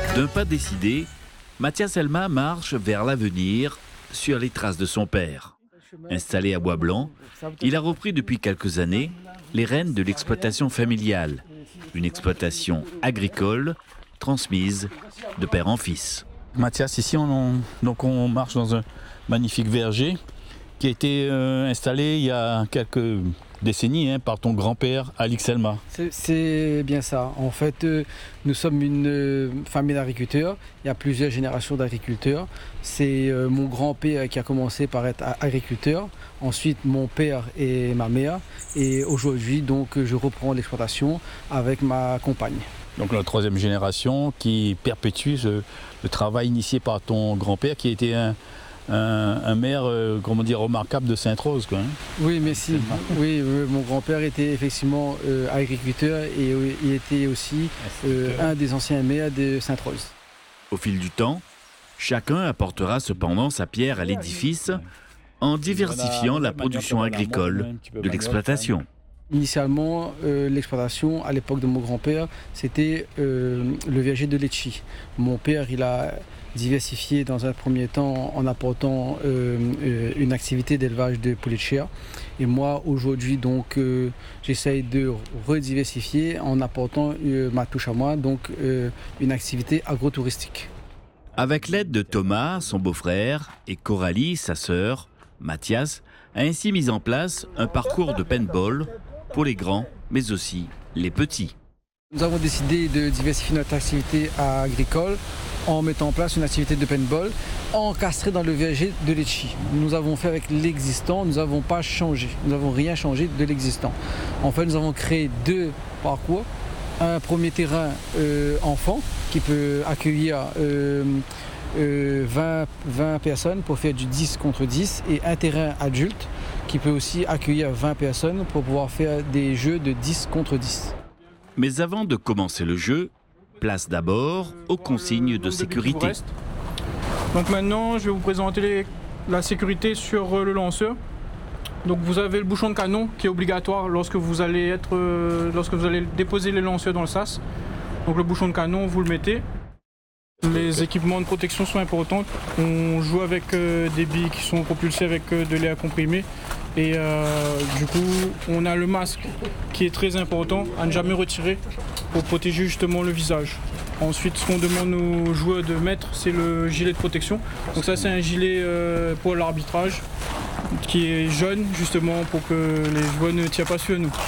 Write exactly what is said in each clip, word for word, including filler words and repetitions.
D'un pas décidé, Mathias Elma marche vers l'avenir sur les traces de son père. Installé à Bois-Blanc, il a repris depuis quelques années les rênes de l'exploitation familiale, une exploitation agricole transmise de père en fils. Mathias, ici on, donc on marche dans un magnifique verger qui a été euh, installé il y a quelques décennies hein, par ton grand-père Alix Elma. C'est bien ça. En fait, euh, nous sommes une euh, famille d'agriculteurs. Il y a plusieurs générations d'agriculteurs. C'est euh, mon grand-père qui a commencé par être agriculteur. Ensuite, mon père et ma mère. Et aujourd'hui, donc, je reprends l'exploitation avec ma compagne. Donc la troisième génération qui perpétue ce, le travail initié par ton grand-père qui était un, un, un maire euh, comment dire, remarquable de Sainte-Rose. Quoi, hein. Oui, mais si. Oui, euh, mon grand-père était effectivement euh, agriculteur et euh, il était aussi euh, un des anciens maires de Sainte-Rose. Au fil du temps, chacun apportera cependant sa pierre à l'édifice en diversifiant la production agricole de l'exploitation. Initialement, euh, l'exploitation, à l'époque de mon grand-père, c'était euh, le verger de Letchi. Mon père, il a diversifié dans un premier temps en apportant euh, euh, une activité d'élevage de poulets de chair. Et moi, aujourd'hui, donc, euh, j'essaye de rediversifier en apportant euh, ma touche à moi, donc euh, une activité agro-touristique. Avec l'aide de Thomas, son beau-frère, et Coralie, sa sœur, Mathias, a ainsi mis en place un parcours de paintball pour les grands, mais aussi les petits. Nous avons décidé de diversifier notre activité agricole en mettant en place une activité de paintball encastrée dans le verger de Letchi. Nous avons fait avec l'existant, nous n'avons pas changé, nous n'avons rien changé de l'existant. En fait, nous avons créé deux parcours. Un premier terrain euh, enfant qui peut accueillir euh, euh, vingt, vingt personnes pour faire du dix contre dix et un terrain adulte qui peut aussi accueillir vingt personnes pour pouvoir faire des jeux de dix contre dix. Mais avant de commencer le jeu, place d'abord aux consignes de sécurité. Donc maintenant, je vais vous présenter les, la sécurité sur le lanceur. Donc vous avez le bouchon de canon qui est obligatoire lorsque vous allez, être, euh, lorsque vous allez déposer les lanceurs dans le sas. Donc le bouchon de canon, vous le mettez. Les équipements de protection sont importants. On joue avec euh, des billes qui sont propulsées avec euh, de l'air comprimé. Et euh, du coup, on a le masque qui est très important à ne jamais retirer pour protéger justement le visage. Ensuite, ce qu'on demande aux joueurs de mettre, c'est le gilet de protection. Donc ça, c'est un gilet euh, pour l'arbitrage qui est jaune justement pour que les joueurs ne tirent pas sur nous.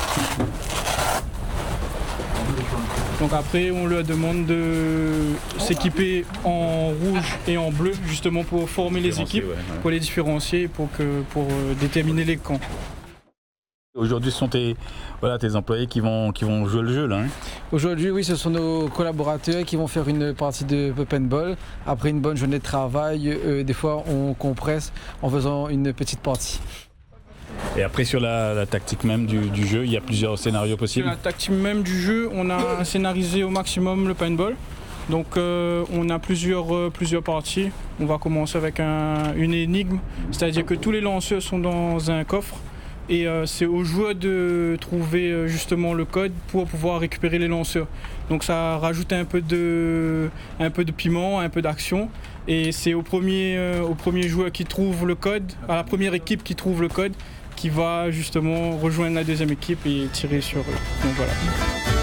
Donc après, on leur demande de s'équiper en rouge et en bleu, justement pour former les équipes, ouais, ouais. Pour les différencier, pour, que, pour euh, déterminer les camps. Aujourd'hui, ce sont tes, voilà, tes employés qui vont, qui vont jouer le jeu, là. Hein. Aujourd'hui, oui, ce sont nos collaborateurs qui vont faire une partie de paintball. Après une bonne journée de travail, euh, des fois, on compresse en faisant une petite partie. Et après, sur la, la tactique même du, du jeu, il y a plusieurs scénarios possibles. Sur la tactique même du jeu, on a scénarisé au maximum le paintball. Donc euh, on a plusieurs, euh, plusieurs parties. On va commencer avec un, une énigme, c'est-à-dire que tous les lanceurs sont dans un coffre. Et euh, c'est aux joueurs de trouver euh, justement le code pour pouvoir récupérer les lanceurs. Donc ça rajoute un peu de, un peu de piment, un peu d'action. Et c'est au premier, euh, au premier joueur qui trouve le code, à la première équipe qui trouve le code, qui va justement rejoindre la deuxième équipe et tirer sur eux. Donc voilà.